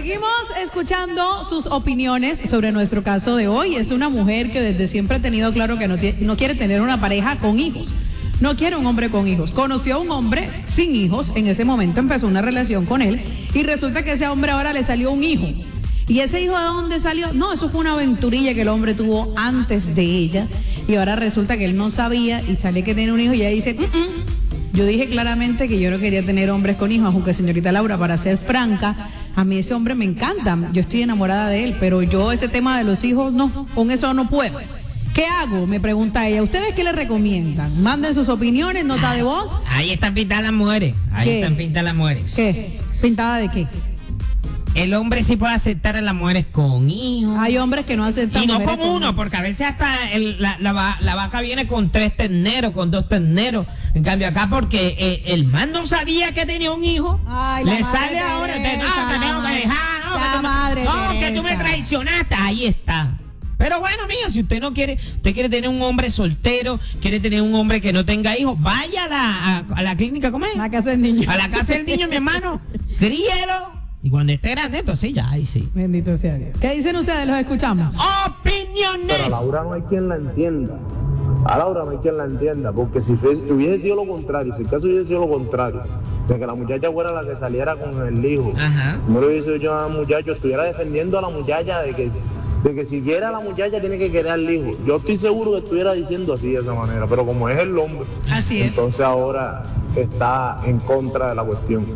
Seguimos escuchando sus opiniones sobre nuestro caso de hoy. Es una mujer que desde siempre ha tenido claro que no quiere tener una pareja con hijos. No quiere un hombre con hijos. Conoció a un hombre sin hijos. En ese momento empezó una relación con él. Y resulta que ese hombre ahora le salió un hijo. ¿Y ese hijo de dónde salió? No, eso fue una aventurilla que el hombre tuvo antes de ella. Y ahora resulta que él no sabía y sale que tiene un hijo y ella dice, Yo dije claramente que yo no quería tener hombres con hijos, aunque señorita Laura, para ser franca, a mí ese hombre me encanta, yo estoy enamorada de él, pero yo ese tema de los hijos, no, con eso no puedo. ¿Qué hago? Me pregunta ella. ¿Ustedes qué le recomiendan? Manden sus opiniones, nota de voz. Ahí están pintadas las mujeres. Ahí están pintadas las mujeres. ¿Qué? ¿Pintada de qué? El hombre sí puede aceptar a las mujeres con hijos. Hay hombres que no aceptan. Y no con uno, porque a veces hasta la vaca viene con 3 terneros, con 2 terneros. En cambio acá, porque el man no sabía que tenía un hijo, le sale ahora, te tengo que dejar, que tú me traicionaste, ahí está. Pero bueno, amiga, si usted no quiere, usted quiere tener un hombre soltero, quiere tener un hombre que no tenga hijos, vaya a la clínica, ¿cómo es? A la casa del niño. A la casa del niño, mi hermano, críelo. Y cuando esté grande, entonces ya, ahí sí. Bendito sea Dios. ¿Qué dicen ustedes? Los escuchamos. Opiniones. Pero a Laura no hay quien la entienda. A Laura no hay quien la entienda, porque si hubiese sido lo contrario, si el caso hubiese sido lo contrario, de que la muchacha fuera la que saliera con el hijo, no le hubiese dicho a la muchacha, estuviera defendiendo a la muchacha de que si quiera la muchacha tiene que querer al hijo. Yo estoy seguro que estuviera diciendo así de esa manera, pero como es el hombre, así es. Entonces ahora está en contra de la cuestión.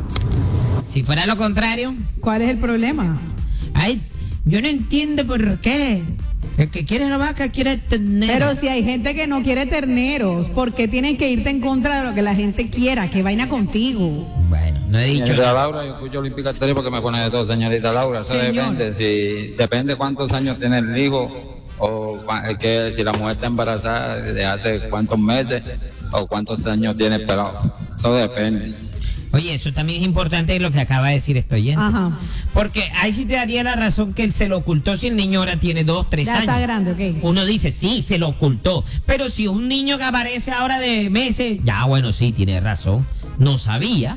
Si fuera lo contrario, ¿cuál es el problema? Ay, yo no entiendo por qué. El que quiere la vaca quiere terneros. Pero si hay gente que no quiere terneros, ¿por qué tienes que irte en contra de lo que la gente quiera? ¿Qué vaina contigo? Bueno, no he dicho. Señorita Laura, yo escucho Olímpica Estéreo porque me pone de todo, señorita Laura. Eso depende cuántos años tiene el hijo, o si la mujer está embarazada desde hace cuántos meses, o cuántos años tiene el pelado. Eso depende. Oye, eso también es importante lo que acaba de decir este oyente. Ajá. Porque ahí sí te daría la razón que él se lo ocultó si el niño ahora tiene 2, 3 años. Ya está grande, ok. Uno dice, sí, se lo ocultó. Pero si un niño que aparece ahora de meses, ya bueno, sí, tiene razón. No sabía.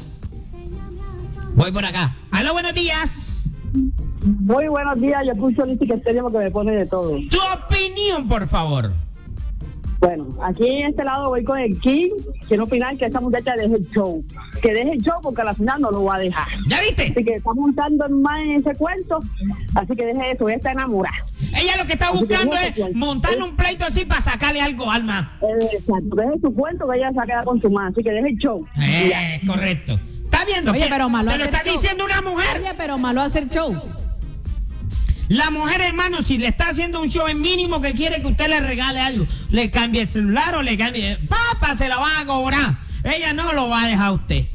Voy por acá. ¡Aló, buenos días! Muy buenos días, yo escucho Olímpica Estéreo porque me pone de todo. Tu opinión, por favor. Bueno, aquí en este lado voy con el King. Quiero opinar que esta muchacha deje el show. Que deje el show porque a la final no lo va a dejar. ¿Ya viste? Así que está montando más en ese cuento. Así que deje eso, ella está enamorada. Ella lo que está buscando es montarle un pleito así para sacarle algo al man. Exacto, deje su cuento que ella se va a quedar con su man. Así que deje el show. Correcto. ¿Estás viendo? Oye, pero malo te lo está diciendo una mujer. Oye, pero malo hacer show. La mujer, hermano, si le está haciendo un show, es mínimo que quiere que usted le regale algo. Le cambie el celular o le cambie... ¡Papá, se la van a cobrar! Ella no lo va a dejar a usted.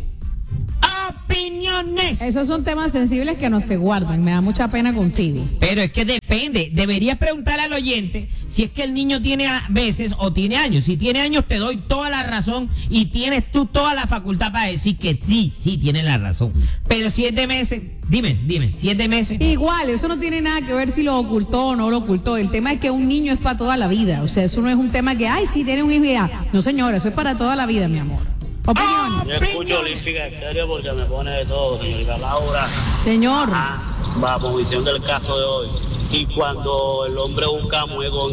Opiniones. Esos son temas sensibles que no se guardan. Me da mucha pena contigo. Pero es que depende. Deberías preguntar al oyente si es que el niño tiene meses o tiene años. Si tiene años, te doy toda la razón y tienes tú toda la facultad para decir que sí, tiene la razón. Pero si es de meses, dime, si es de meses. Igual, eso no tiene nada que ver si lo ocultó o no lo ocultó. El tema es que un niño es para toda la vida. O sea, eso no es un tema que, sí, tiene un hijo y ya. No, señora, eso es para toda la vida, mi amor. Opiniones. Yo escucho Olímpica Estéreo porque me pone de todo, señorita Laura. Señor. Bajo visión del caso de hoy. Y cuando el hombre busca mujer con